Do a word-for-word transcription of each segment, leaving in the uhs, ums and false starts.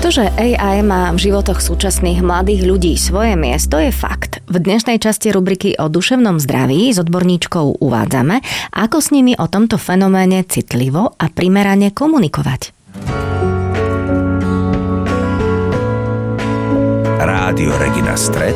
To, že á í má v životoch súčasných mladých ľudí svoje miesto, je fakt. V dnešnej časti rubriky o duševnom zdraví s odborníčkou uvádzame, ako s nimi o tomto fenoméne citlivo a primerane komunikovať. Rádio Regina Stret,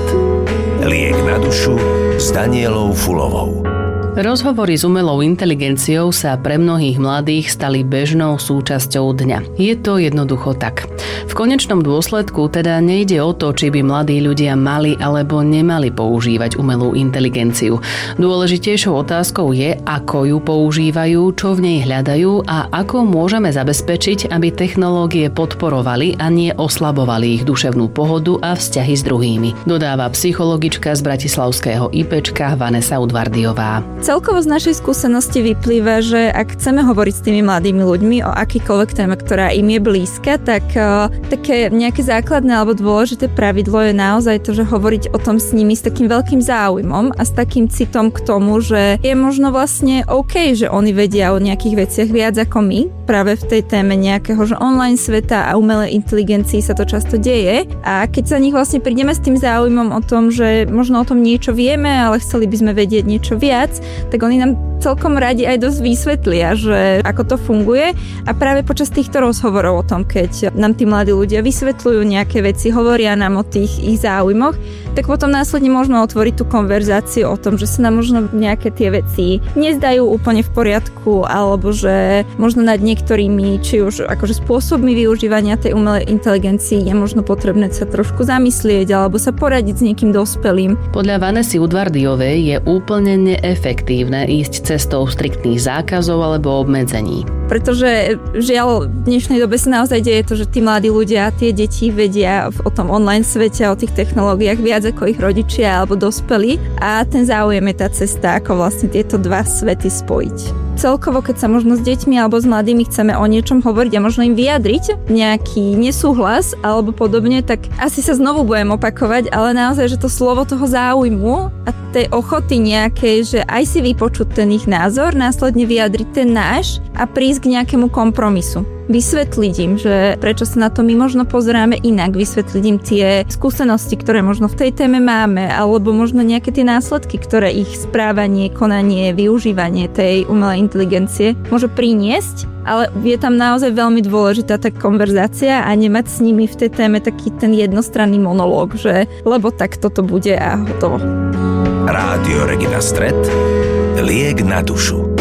liek na dušu s Danielou Fulovou. Rozhovory s umelou inteligenciou sa pre mnohých mladých stali bežnou súčasťou dňa. Je to jednoducho tak. V konečnom dôsledku teda nejde o to, či by mladí ľudia mali alebo nemali používať umelú inteligenciu. Dôležitejšou otázkou je, ako ju používajú, čo v nej hľadajú a ako môžeme zabezpečiť, aby technológie podporovali a nie oslabovali ich duševnú pohodu a vzťahy s druhými. Dodáva psychologička z bratislavského IPčka Vanesa Udvardiová. Celkovo z našej skúsenosti vyplýva, že ak chceme hovoriť s tými mladými ľuďmi o akýkoľvek téme, ktorá im je blízka, tak uh, také nejaké základné alebo dôležité pravidlo je naozaj to, že hovoriť o tom s nimi s takým veľkým záujmom a s takým citom k tomu, že je možno vlastne OK, že oni vedia o nejakých veciach viac ako my, práve v tej téme nejakého, že online sveta a umelej inteligencii sa to často deje. A keď sa nich vlastne prídeme s tým záujmom o tom, že možno o tom niečo vieme, ale chceli by sme vedieť niečo viac, tak oni nám celkom radi aj dosť vysvetlia, že ako to funguje a práve počas týchto rozhovorov o tom, keď nám tí mladí ľudia vysvetľujú nejaké veci, hovoria nám o tých ich záujmoch, tak potom následne môžeme otvoriť tú konverzáciu o tom, že sa nám možno nejaké tie veci nezdajú úplne v poriadku alebo že možno nad niektorými, či už akože spôsobmi využívania tej umelej inteligencii je možno potrebné sa trošku zamyslieť alebo sa poradiť s niekým dospelým. Podľa Vanesy Udvardiovej je úplne neefektívne ísť cestou striktných zákazov alebo obmedzení. Pretože žiaľ, v dnešnej dobe sa naozaj deje to, že tí mladí ľudia a tie deti vedia o tom online svete, o tých technológiách viac ako ich rodičia alebo dospelí a ten záujem je tá cesta, ako vlastne tieto dva svety spojiť. Celkovo, keď sa možno s deťmi alebo s mladými chceme o niečom hovoriť a možno im vyjadriť nejaký nesúhlas alebo podobne, tak asi sa znovu budem opakovať, ale naozaj, že to slovo toho záujmu a tej ochoty nejakej, že aj si vypočuť ten ich názor, následne vyjadriť ten náš a prísť k nejakému kompromisu. Vysvetliť im, že prečo sa na to my možno pozeráme inak, vysvetliť im tie skúsenosti, ktoré možno v tej téme máme, alebo možno nejaké tie následky, ktoré ich správanie, konanie, využívanie tej umelej inteligencie môže priniesť, ale je tam naozaj veľmi dôležitá tá konverzácia a nemať s nimi v tej téme taký ten jednostranný monológ, že lebo tak toto bude a hotovo. Rádio Regina Stret, liek na dušu.